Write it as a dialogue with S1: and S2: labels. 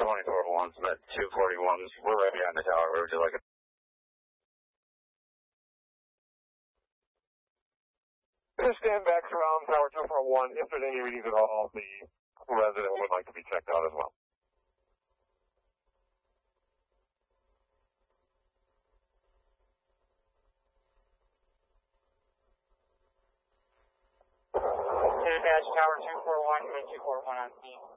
S1: 24-1, Met 241. We're right behind the tower. Where would you like it?
S2: Just stand back around tower 241. If there's any readings at all, the resident would like to be checked out as well.
S3: Tower 241, Met 241 on scene.